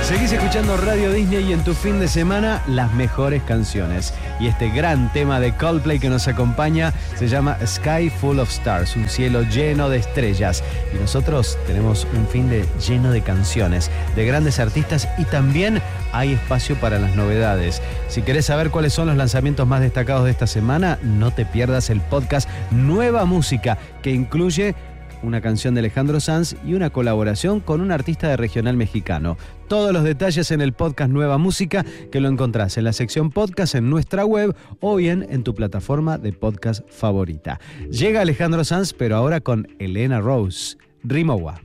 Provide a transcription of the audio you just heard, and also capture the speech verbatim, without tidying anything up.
Seguís escuchando Radio Disney y en tu fin de semana las mejores canciones. Y este gran tema de Coldplay que nos acompaña se llama Sky Full of Stars, un cielo lleno de estrellas. Y nosotros tenemos un fin de lleno de canciones, de grandes artistas y también hay espacio para las novedades. Si querés saber cuáles son los lanzamientos más destacados de esta semana, no te pierdas el podcast Nueva Música, que incluye una canción de Alejandro Sanz y una colaboración con un artista de regional mexicano. Todos los detalles en el podcast Nueva Música, que lo encontrás en la sección podcast en nuestra web o bien en tu plataforma de podcast favorita. Llega Alejandro Sanz, pero ahora con Elena Rose, Rimowa.